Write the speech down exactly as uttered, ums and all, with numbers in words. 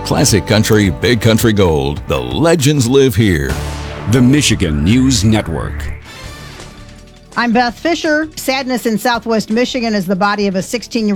Classic country, big country gold. The legends live here. The Michigan News Network. I'm Beth Fisher. Sadness in southwest Michigan as the body of a sixteen-year-old